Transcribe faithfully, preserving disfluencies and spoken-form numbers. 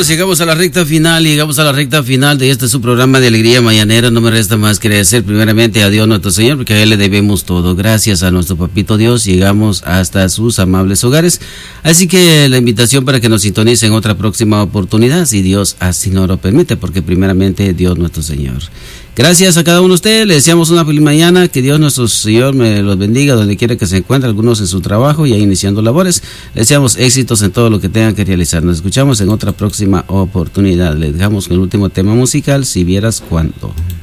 hermanos, llegamos a la recta final, llegamos a la recta final de este su programa de Alegría Mañanera. No me resta más que agradecer primeramente a Dios nuestro Señor, porque a Él le debemos todo. Gracias a nuestro Papito Dios, llegamos hasta sus amables hogares. Así que la invitación para que nos sintonicen en otra próxima oportunidad, si Dios así nos lo permite, porque primeramente Dios nuestro Señor. Gracias a cada uno de ustedes, le deseamos una feliz mañana, que Dios nuestro Señor me los bendiga donde quiera que se encuentren, algunos en su trabajo y ahí iniciando labores. Le deseamos éxitos en todo lo que tengan que realizar. Nos escuchamos en otra próxima oportunidad. Le dejamos con el último tema musical, Si vieras cuánto.